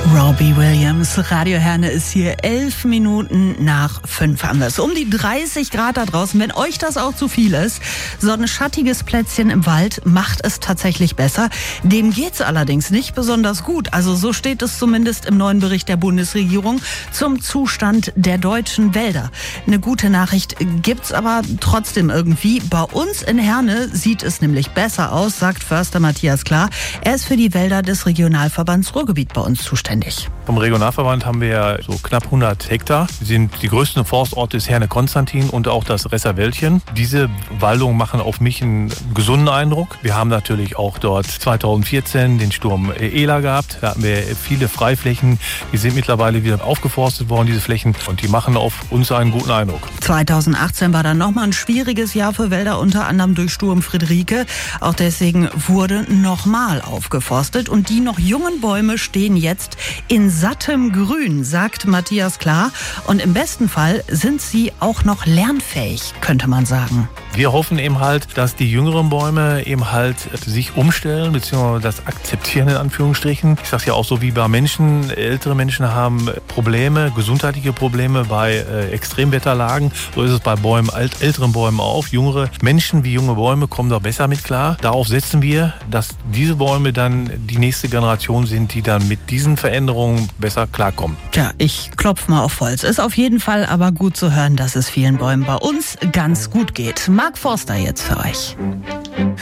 Robbie Williams, Radio Herne ist hier 11 Minuten nach 5 haben wir es. Um die 30 Grad da draußen, wenn euch das auch zu viel ist. So ein schattiges Plätzchen im Wald macht es tatsächlich besser. Dem geht's allerdings nicht besonders gut. Also so steht es zumindest im neuen Bericht der Bundesregierung zum Zustand der deutschen Wälder. Eine gute Nachricht gibt's aber trotzdem irgendwie. Bei uns in Herne sieht es nämlich besser aus, sagt Förster Matthias Klar. Er ist für die Wälder des Regionalverbands Ruhrgebiet bei uns zuständig. Vom Regionalverband haben wir ja so knapp 100 Hektar. Wir sind die größten Forstorte des Herne-Konstantin und auch das Resserwäldchen. Diese Waldungen machen auf mich einen gesunden Eindruck. Wir haben natürlich auch dort 2014 den Sturm Ela gehabt. Da hatten wir viele Freiflächen. Die sind mittlerweile wieder aufgeforstet worden, diese Flächen. Und die machen auf uns einen guten Eindruck. 2018 war dann nochmal ein schwieriges Jahr für Wälder, unter anderem durch Sturm Friederike. Auch deswegen wurde nochmal aufgeforstet. Und die noch jungen Bäume stehen jetzt in sattem Grün, sagt Matthias Klar. Und im besten Fall sind sie auch noch lernfähig, könnte man sagen. Wir hoffen eben halt, dass die jüngeren Bäume eben halt sich umstellen, beziehungsweise das akzeptieren in Anführungsstrichen. Ich sage ja auch so wie bei Menschen. Ältere Menschen haben Probleme, gesundheitliche Probleme bei Extremwetterlagen. So ist es bei Bäumen, älteren Bäumen auch. Jüngere Menschen wie junge Bäume kommen da besser mit klar. Darauf setzen wir, dass diese Bäume dann die nächste Generation sind, die dann mit diesen Veränderungen besser klarkommen. Tja, ich klopfe mal auf Holz. Ist auf jeden Fall aber gut zu hören, dass es vielen Bäumen bei uns ganz gut geht. Mark Forster jetzt für euch.